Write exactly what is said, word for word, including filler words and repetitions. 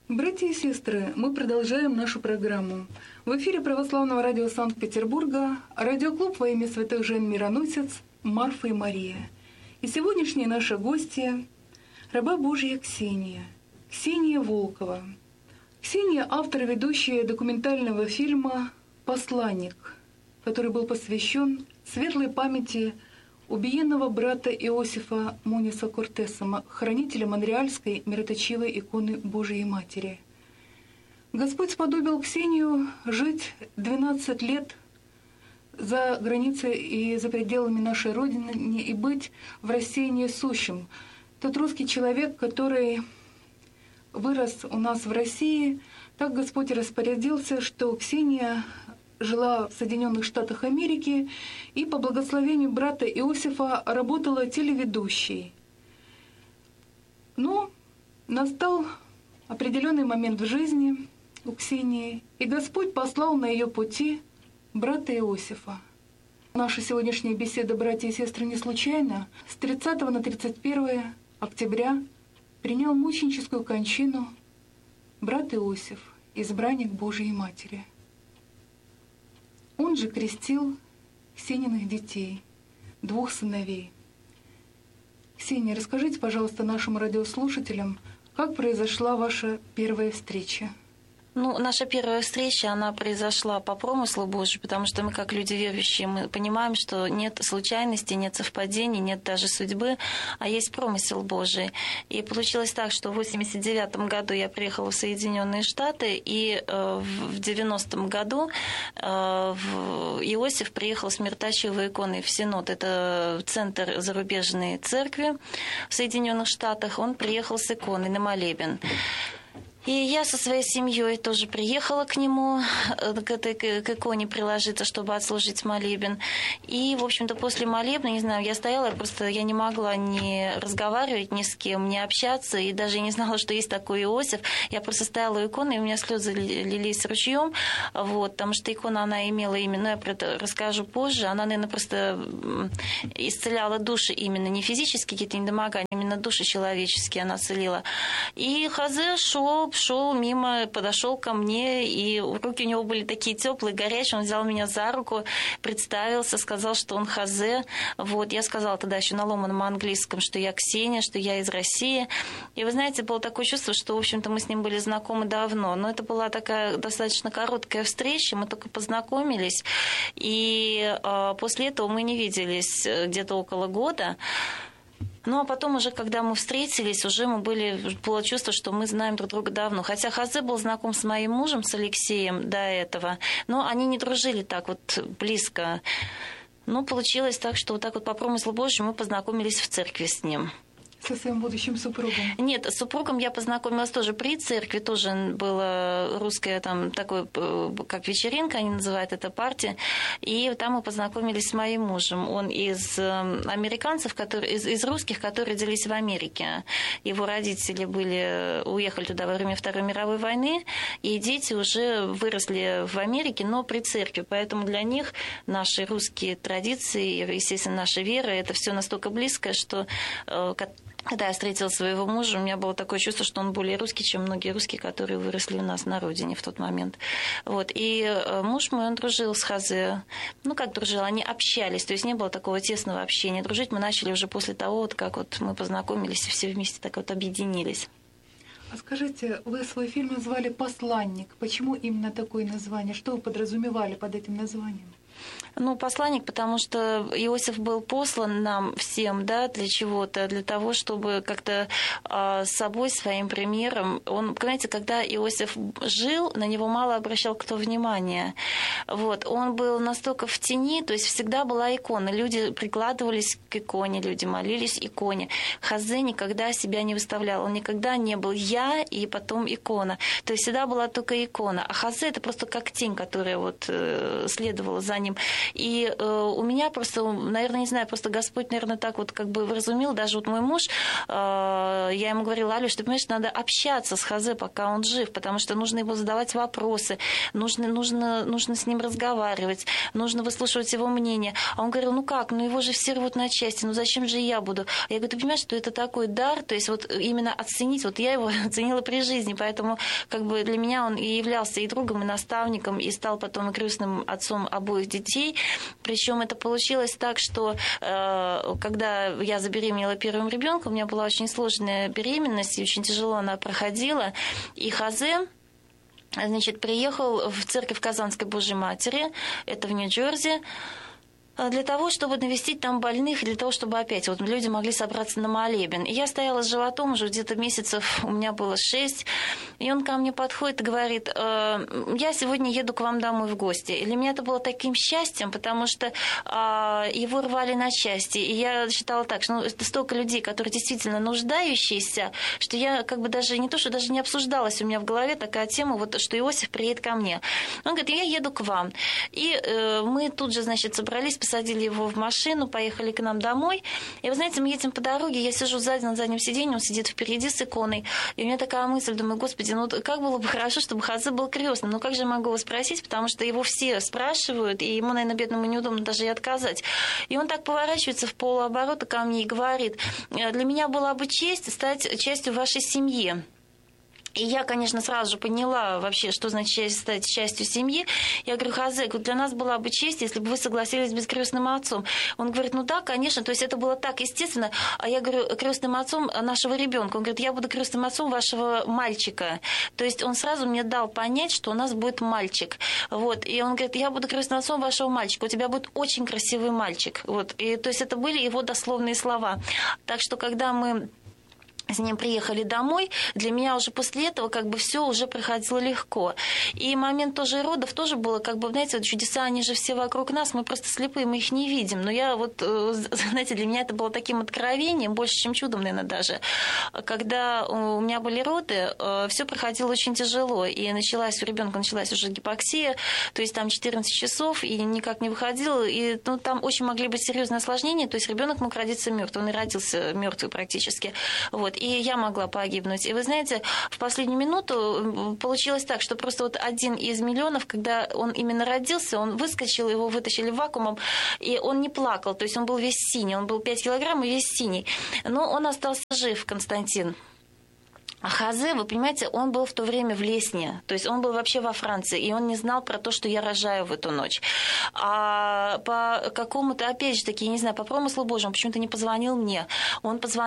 Братья и сестры, мы продолжаем нашу программу. В эфире Православного радио Санкт-Петербурга радиоклуб во имя святых жен Мироносец Марфа и Мария. И сегодняшние наши гости — раба Божья Ксения, Ксения Волкова. Ксения — автор и ведущая документального фильма «Посланник», который был посвящен светлой памяти убиенного брата Иосифа Муниса Кортеса, хранителя Монреальской мироточивой иконы Божией Матери. Господь сподобил Ксению жить двенадцать лет за границей и за пределами нашей Родины и быть в рассеянии сущим. Тот русский человек, который вырос у нас в России, так Господь распорядился, что Ксения жила в Соединенных Штатах Америки и по благословению брата Иосифа работала телеведущей. Но настал определенный момент в жизни у Ксении, и Господь послал на ее пути брата Иосифа. Наша сегодняшняя беседа, братья и сестры, не случайно. С тридцатого на тридцать первое октября принял мученическую кончину брат Иосиф, избранник Божией Матери. Он же крестил Ксениных детей, двух сыновей. Ксения, расскажите, пожалуйста, нашим радиослушателям, как произошла ваша первая встреча? Ну, наша первая встреча, она произошла по промыслу Божию, потому что мы, как люди верующие, мы понимаем, что нет случайностей, нет совпадений, нет даже судьбы, а есть промысел Божий. И получилось так, что в восемьдесят девятом году я приехала в Соединенные Штаты, и в девяностом году Иосиф приехал с мироточивой иконой в Синод. Это центр зарубежной церкви в Соединенных Штатах. Он приехал с иконой на молебен. И я со своей семьей тоже приехала к нему, к этой к иконе приложиться, чтобы отслужить молебен. И, в общем-то, после молебна, не знаю, я стояла, просто я не могла ни разговаривать ни с кем, ни общаться, и даже не знала, что есть такой Иосиф. Я просто стояла у иконы, и у меня слезы лились ручьем, вот, потому что икона, она имела именно, я про это расскажу позже, она, наверное, просто исцеляла души именно, не физические какие-то недомогания, именно души человеческие она целила. И Хазе шел, шел мимо, подошел ко мне, и руки у него были такие теплые, горячие. Он взял меня за руку, представился, сказал, что он Хазе. Вот, я сказала тогда еще на ломаном английском, что я Ксения, что я из России. И вы знаете, было такое чувство, что, в общем-то, мы с ним были знакомы давно. Но это была такая достаточно короткая встреча, мы только познакомились. И э, после этого мы не виделись где-то около года. Ну, а потом уже, когда мы встретились, уже мы были, было чувство, что мы знаем друг друга давно. Хотя Хазе был знаком с моим мужем, с Алексеем, до этого, но они не дружили так вот близко. Ну, получилось так, что вот так вот по промыслу Божьему мы познакомились в церкви с ним. Со своим будущим супругом? Нет, с супругом я познакомилась тоже при церкви, тоже была русская там такой, как вечеринка, они называют это, партия, и там мы познакомились с моим мужем. Он из американцев, которые, из, из русских, которые родились в Америке. Его родители были, уехали туда во время Второй мировой войны, и дети уже выросли в Америке, но при церкви, поэтому для них наши русские традиции, естественно, наша вера, это все настолько близко, что когда я встретила своего мужа, у меня было такое чувство, что он более русский, чем многие русские, которые выросли у нас на родине в тот момент. Вот. И муж мой, он дружил с Хазе. Ну, как дружил, они общались, то есть не было такого тесного общения. Дружить мы начали уже после того, вот, как вот мы познакомились и все вместе так вот объединились. А скажите, вы свой фильм назвали «Посланник». Почему именно такое название? Что вы подразумевали под этим названием? Ну, посланник, потому что Иосиф был послан нам всем, да, для чего-то, для того, чтобы как-то э, с собой, своим примером. Он, понимаете, когда Иосиф жил, на него мало обращал кто внимания. Вот. Он был настолько в тени, то есть всегда была икона. Люди прикладывались к иконе, люди молились иконе. Хазе никогда себя не выставлял, он никогда не был «я» и потом икона. То есть всегда была только икона. А Хазе — это просто как тень, которая вот, э, следовала за ним ним. И э, у меня просто, наверное, не знаю, просто Господь, наверное, так вот как бы вразумил, даже вот мой муж, э, я ему говорила: Алёш, ты понимаешь, надо общаться с Хазе, пока он жив, потому что нужно ему задавать вопросы, нужно, нужно, нужно с ним разговаривать, нужно выслушивать его мнение. А он говорил: ну как, ну его же все рвут на части, ну зачем же я буду? Я говорю: ты понимаешь, что это такой дар, то есть вот именно оценить, вот я его оценила при жизни, поэтому как бы для меня он и являлся и другом, и наставником, и стал потом и крестным отцом обоих детей. Причем это получилось так, что э, когда я забеременела первым ребенком, у меня была очень сложная беременность, и очень тяжело она проходила, и Хазе, значит, приехал в церковь Казанской Божьей Матери, это в Нью-Джерси, для того, чтобы навестить там больных, для того, чтобы опять вот люди могли собраться на молебен. И я стояла с животом, уже где-то месяцев у меня было шесть, и он ко мне подходит и говорит: э, я сегодня еду к вам домой в гости. И для меня это было таким счастьем, потому что э, его рвали на части. И я считала так, что ну, это столько людей, которые действительно нуждающиеся, что я как бы даже не то, что даже не обсуждалась у меня в голове такая тема, вот, что Иосиф приедет ко мне. Он говорит: я еду к вам. И э, мы тут же, значит, собрались, посадили его в машину, поехали к нам домой. И вы знаете, мы едем по дороге, я сижу сзади на заднем сиденье, он сидит впереди с иконой. И у меня такая мысль, думаю: Господи, ну как было бы хорошо, чтобы Хазе был крестным. Ну как же я могу его спросить, потому что его все спрашивают, и ему, наверное, бедному неудобно даже и отказать. И он так поворачивается в полуоборота ко мне и говорит: для меня была бы честь стать частью вашей семьи. И я, конечно, сразу же поняла вообще, что значит стать частью семьи. Я говорю: Хазе, для нас была бы честь, если бы вы согласились быть крестным отцом. Он говорит: ну да, конечно, то есть это было так естественно. А я говорю: крестным отцом нашего ребенка. Он говорит: я буду крестным отцом вашего мальчика. То есть он сразу мне дал понять, что у нас будет мальчик. Вот. И он говорит: я буду крестным отцом вашего мальчика. У тебя будет очень красивый мальчик. Вот. И, то есть это были его дословные слова. Так что когда мы с ним приехали домой, для меня уже после этого как бы все уже проходило легко. И момент тоже родов тоже было, как бы, знаете, вот чудеса, они же все вокруг нас, мы просто слепые, мы их не видим. Но я вот, знаете, для меня это было таким откровением, больше, чем чудом, наверное, даже. Когда у меня были роды, все проходило очень тяжело. И началась, у ребенка началась уже гипоксия, то есть там четырнадцать часов, и никак не выходил. И ну, там очень могли быть серьезные осложнения, то есть ребенок мог родиться мертвым, он и родился мертвый практически. Вот. И я могла погибнуть. И вы знаете, в последнюю минуту получилось так, что просто вот один из миллионов, когда он именно родился, он выскочил, его вытащили вакуумом, и он не плакал, то есть он был весь синий, он был пять килограмм и весь синий. Но он остался жив, Константин. А Хазе, вы понимаете, он был в то время в Лесне, то есть он был вообще во Франции, и он не знал про то, что я рожаю в эту ночь. А по какому-то, опять же таки, я не знаю, по промыслу Божьему, почему-то не позвонил мне. Он позвонил